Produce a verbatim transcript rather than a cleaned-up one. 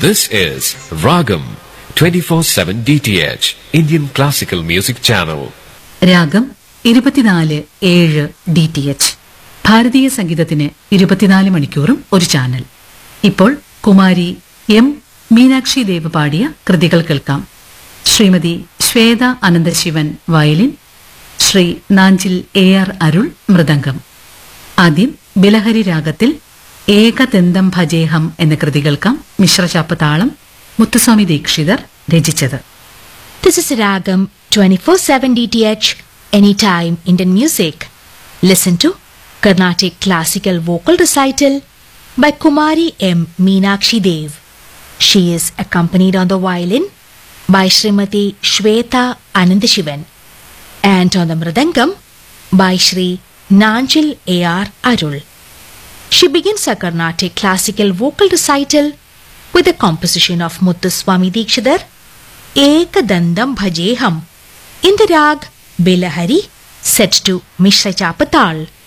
This is Ragam twenty-four seven D T H Indian Classical Music Channel. രാഗം ഇരുപത്തിനാല് ഏഴ് D T H ഭാരതീയ സംഗീതത്തിന് ഇരുപത്തിനാല് മണിക്കൂറും ഒരു ചാനൽ. ഇപ്പോൾ കുമാരി എം മീനാക്ഷി ദേവ് പാടിയ കൃതികൾ കേൾക്കാം. Shrimati Shweta അനന്തശിവൻ violin, Shri Nanjil A R അരുൾ മൃദംഗം. ആദ്യം ബിലഹരി രാഗത്തിൽ ഏകദന്തം ഭജേഹം എന്ന കൃതി കേൾക്കാം. മിശ്രചാപ്പ് താളം മുത്തുസ്വാമി ദീക്ഷിതർ രചിച്ചത്. This is Ragam twenty-four seven D T H, Anytime Indian Music. Listen to Carnatic Classical Vocal Recital by Kumari M. Meenakshi Dev. She is accompanied on the violin by Srimati Shweta Anandashivan and on the mridangam by Shri Nanjil A R Arul. She begins her Carnatic Classical Vocal Recital with a composition of Muthuswami Dikshidhar, Ekadandam Bhajeham, in the rag Bilahari, set to Mishra Chapatal.